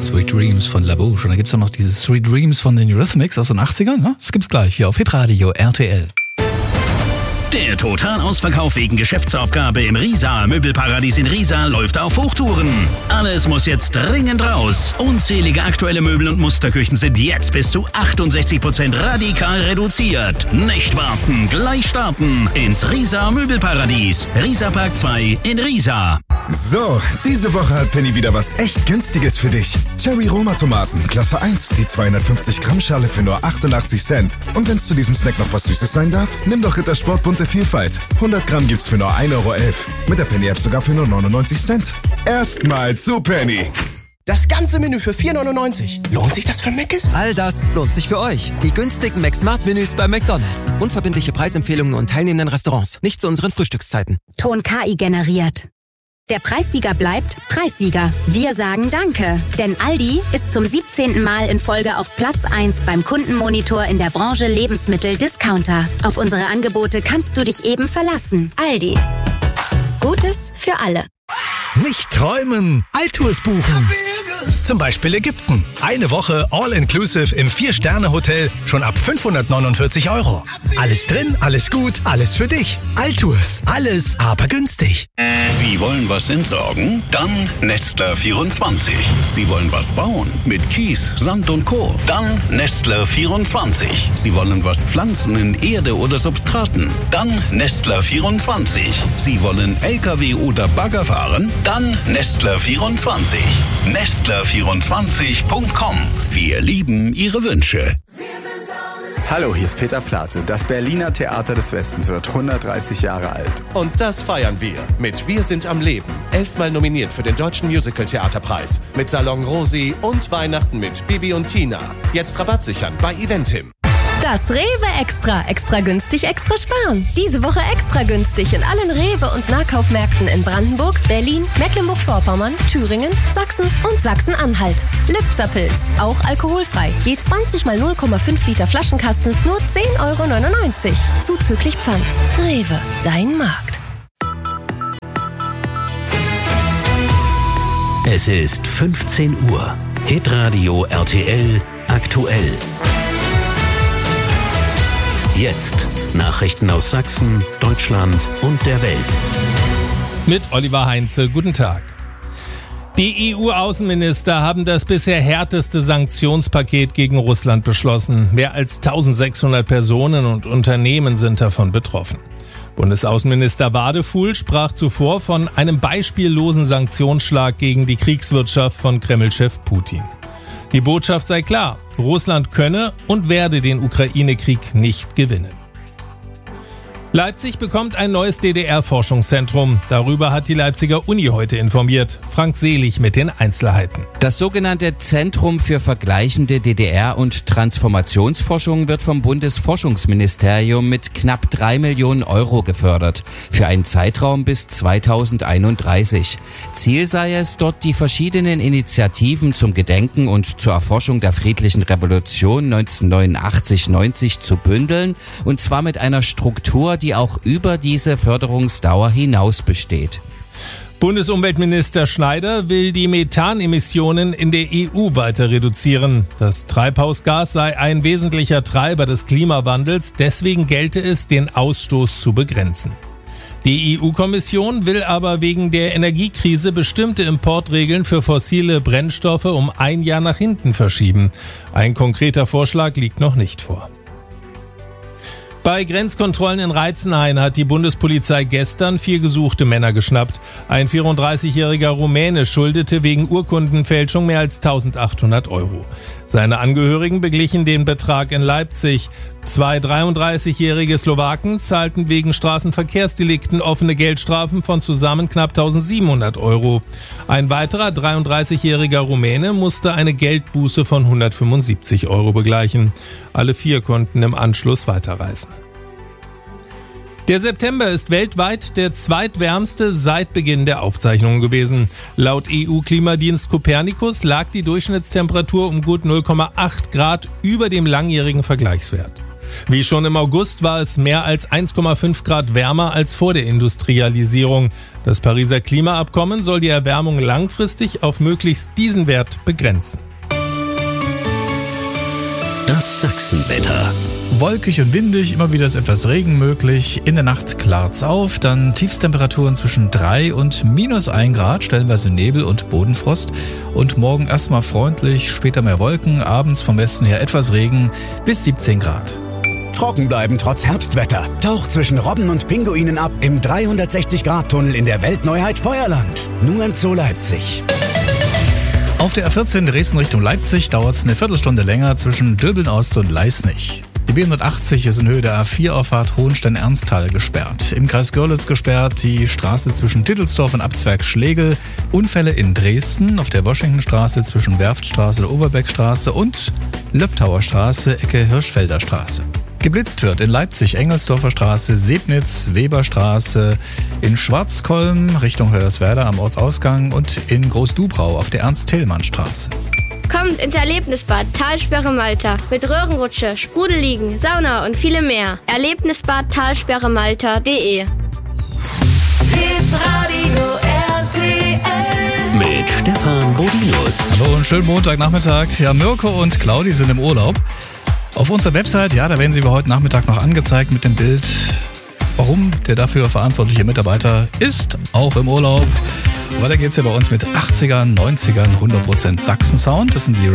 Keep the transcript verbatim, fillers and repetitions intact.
Sweet Dreams von La Bouche. Und da gibt's auch noch dieses Sweet Dreams von den Eurythmics aus den achtzigern. Ne? Das gibt's gleich hier auf Hitradio R T L. Der Totalausverkauf wegen Geschäftsaufgabe im Risa Möbelparadies in Riesa läuft auf Hochtouren. Alles muss jetzt dringend raus. Unzählige aktuelle Möbel und Musterküchen sind jetzt bis zu achtundsechzig Prozent radikal reduziert. Nicht warten, gleich starten ins Risa Möbelparadies. Riesa Park zwei in Riesa. So, diese Woche hat Penny wieder was echt Günstiges für dich. Cherry Roma Tomaten, Klasse eins, die zweihundertfünfzig Gramm Schale für nur achtundachtzig Cent. Und wenn es zu diesem Snack noch was Süßes sein darf, nimm doch Rittersport bunte Vielfalt. hundert Gramm gibt's für nur ein Euro elf. Mit der Penny-App sogar für nur neunundneunzig Cent. Erstmal zu Penny. Das ganze Menü für vier neunundneunzig. Lohnt sich das für Mc's? All das lohnt sich für euch. Die günstigen McSmart-Menüs bei McDonald's. Unverbindliche Preisempfehlungen und teilnehmenden Restaurants. Nicht zu unseren Frühstückszeiten. Ton K I generiert. Der Preissieger bleibt Preissieger. Wir sagen Danke, denn Aldi ist zum siebzehnten Mal in Folge auf Platz eins beim Kundenmonitor in der Branche Lebensmittel-Discounter. Auf unsere Angebote kannst du dich eben verlassen. Aldi. Gutes für alle. Nicht träumen, Altours buchen. Zum Beispiel Ägypten. Eine Woche All-Inclusive im Vier-Sterne-Hotel schon ab fünfhundertneunundvierzig Euro. Alles drin, alles gut, alles für dich. Altours, alles aber günstig. Sie wollen was entsorgen? Dann Nestler vierundzwanzig. Sie wollen was bauen? Mit Kies, Sand und Co. Dann Nestler vierundzwanzig. Sie wollen was pflanzen in Erde oder Substraten? Dann Nestler vierundzwanzig. Sie wollen L K W oder Bagger fahren? Dann Nestler vierundzwanzig. Nestler vierundzwanzig Punkt com. Wir lieben Ihre Wünsche. Hallo, hier ist Peter Plate. Das Berliner Theater des Westens wird hundertdreißig Jahre alt. Und das feiern wir mit Wir sind am Leben. Elfmal nominiert für den Deutschen Musical-Theaterpreis. Mit Salon Rosi und Weihnachten mit Bibi und Tina. Jetzt Rabatt sichern bei Eventim. Das Rewe Extra. Extra günstig, extra sparen. Diese Woche extra günstig in allen Rewe- und Nahkaufmärkten in Brandenburg, Berlin, Mecklenburg-Vorpommern, Thüringen, Sachsen und Sachsen-Anhalt. Lübzer-Pilz, auch alkoholfrei. Je zwanzig mal null Komma fünf Liter Flaschenkasten, nur zehn Euro neunundneunzig. Zuzüglich Pfand. Rewe, dein Markt. Es ist fünfzehn Uhr. Hitradio R T L aktuell. Jetzt Nachrichten aus Sachsen, Deutschland und der Welt. Mit Oliver Heinze, guten Tag. Die E U-Außenminister haben das bisher härteste Sanktionspaket gegen Russland beschlossen. Mehr als eintausendsechshundert Personen und Unternehmen sind davon betroffen. Bundesaußenminister Wadefuhl sprach zuvor von einem beispiellosen Sanktionsschlag gegen die Kriegswirtschaft von Kreml-Chef Putin. Die Botschaft sei klar, Russland könne und werde den Ukraine-Krieg nicht gewinnen. Leipzig bekommt ein neues D D R-Forschungszentrum. Darüber hat die Leipziger Uni heute informiert. Frank Selig mit den Einzelheiten. Das sogenannte Zentrum für vergleichende D D R- und Transformationsforschung wird vom Bundesforschungsministerium mit knapp drei Millionen Euro gefördert. Für einen Zeitraum bis zweitausendeinunddreißig. Ziel sei es, dort die verschiedenen Initiativen zum Gedenken und zur Erforschung der friedlichen Revolution neunzehnhundertneunundachtzig neunzig zu bündeln, und zwar mit einer Struktur, die auch über diese Förderungsdauer hinaus besteht. Bundesumweltminister Schneider will die Methanemissionen in der E U weiter reduzieren. Das Treibhausgas sei ein wesentlicher Treiber des Klimawandels, deswegen gelte es, den Ausstoß zu begrenzen. Die E U-Kommission will aber wegen der Energiekrise bestimmte Importregeln für fossile Brennstoffe um ein Jahr nach hinten verschieben. Ein konkreter Vorschlag liegt noch nicht vor. Bei Grenzkontrollen in Reitzenhain hat die Bundespolizei gestern vier gesuchte Männer geschnappt. Ein vierunddreißigjähriger Rumäne schuldete wegen Urkundenfälschung mehr als eintausendachthundert Euro. Seine Angehörigen beglichen den Betrag in Leipzig. Zwei dreiunddreißigjährige Slowaken zahlten wegen Straßenverkehrsdelikten offene Geldstrafen von zusammen knapp eintausendsiebenhundert Euro. Ein weiterer dreiunddreißigjähriger Rumäne musste eine Geldbuße von hundertfünfundsiebzig Euro begleichen. Alle vier konnten im Anschluss weiterreisen. Der September ist weltweit der zweitwärmste seit Beginn der Aufzeichnungen gewesen. Laut E U-Klimadienst Copernicus lag die Durchschnittstemperatur um gut null Komma acht Grad über dem langjährigen Vergleichswert. Wie schon im August war es mehr als eins Komma fünf Grad wärmer als vor der Industrialisierung. Das Pariser Klimaabkommen soll die Erwärmung langfristig auf möglichst diesen Wert begrenzen. Das Sachsenwetter. Wolkig und windig, immer wieder ist etwas Regen möglich. In der Nacht klart's auf, dann Tiefstemperaturen zwischen drei und minus ein Grad, stellenweise Nebel und Bodenfrost. Und morgen erstmal freundlich, später mehr Wolken, abends vom Westen her etwas Regen bis siebzehn Grad. Trocken bleiben trotz Herbstwetter. Taucht zwischen Robben und Pinguinen ab im dreihundertsechzig Grad Tunnel in der Weltneuheit Feuerland. Nur im Zoo Leipzig. Auf der A vierzehn Dresden Richtung Leipzig dauert es eine Viertelstunde länger zwischen Döbeln Ost und Leisnig. Die B hundertachtzig ist in Höhe der A vier Auffahrt Hohenstein-Ernsthal gesperrt. Im Kreis Görlitz gesperrt die Straße zwischen Tittelsdorf und Abzwerg-Schlegel. Unfälle in Dresden auf der Washingtonstraße zwischen Werftstraße und Overbeckstraße und Löbtauer Straße, Ecke Hirschfelder Straße. Geblitzt wird in Leipzig Engelsdorfer Straße, Sebnitz, Weberstraße, in Schwarzkolm Richtung Hoyerswerda am Ortsausgang und in Großdubrau auf der Ernst-Thälmann-Straße. Kommt ins Erlebnisbad Talsperre Malta mit Röhrenrutsche, Sprudelliegen, Sauna und viele mehr. Erlebnisbad talsperre malta punkt de. Mit Stefan Bodinus. Hallo und schönen Montagnachmittag. Ja, Mirko und Claudi sind im Urlaub. Auf unserer Website, ja, da werden sie heute Nachmittag noch angezeigt mit dem Bild, warum der dafür verantwortliche Mitarbeiter ist auch im Urlaub. Weiter geht's ja bei uns mit achtzigern, neunzigern, hundert Prozent Sachsen-Sound. Das sind die